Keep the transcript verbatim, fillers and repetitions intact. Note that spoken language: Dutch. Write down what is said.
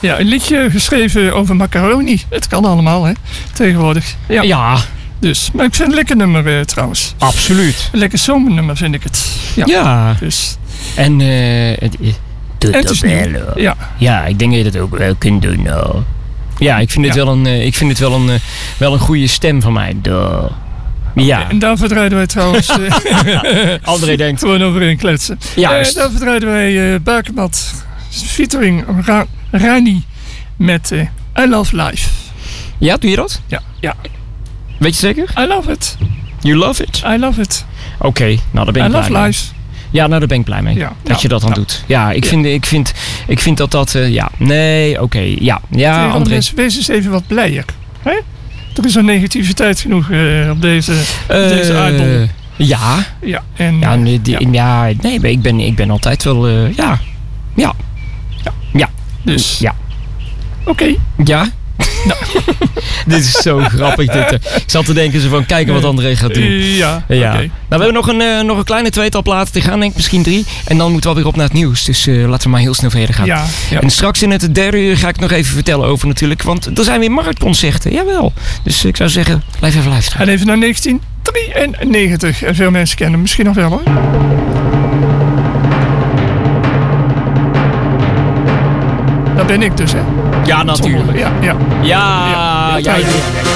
Ja, een liedje geschreven over macaroni. Het kan allemaal, hè, tegenwoordig. Ja. Ja. Dus, maar ik vind het een lekker nummer uh, trouwens. Absoluut. Een lekker zomernummer vind ik het. Ja. Ja. Dus. En uh, het, en het is nieuw. Ja. Ja, ik denk dat je dat ook wel kunt doen. Nou. Ja, ik vind het, ja. Wel, een, uh, ik vind het wel, een, uh, wel een goede stem van mij. Duh. Okay, ja. En daar verdraaiden wij trouwens... Uh, André denkt... Gewoon overheen kletsen. Juist. Uh, daar verdraaiden wij uh, Bakermat featuring Ra- Rani met uh, I Love Life. Ja, doe je dat? Ja. ja. Weet je zeker? I love it. You love it? I love it. Oké, okay, nou daar ben ik I blij love mee. life. Ja, nou daar ben ik blij mee. Ja, dat ja, je dat dan ja. doet. Ja, ik, ja. Vind, ik, vind, ik vind dat dat... Uh, ja, nee, oké. Okay, ja, ja André. Mensen, wees eens even wat blijer. Hè? Er is al negativiteit genoeg uh, op deze, uh, deze aardbol. Ja. Ja, en, ja, nee, die, ja. ja, nee, ik ben, ik ben altijd wel... Uh, ja. Ja. Ja. Ja. Dus. Ja. Oké. Okay. Ja. Nou. Dit is zo grappig. Dit, uh. Ik zat te denken zo van kijken wat André gaat doen. Uh, ja, ja. Okay. Nou, we hebben nog een, uh, nog een kleine tweetal platen te gaan, denk ik, misschien drie. En dan moeten we alweer op naar het nieuws. Dus uh, laten we maar heel snel verder gaan. Ja, ja. En straks in het derde uur ga ik nog even vertellen over natuurlijk. Want er zijn weer marktconcerten. Jawel. Dus ik zou zeggen, blijf even luisteren. En even naar negentien drieënnegentig. En veel mensen kennen hem misschien nog wel hoor. Dat ben ik dus, hè? Ja, natuurlijk. Ja, ja. Ja, ja, ja, ja.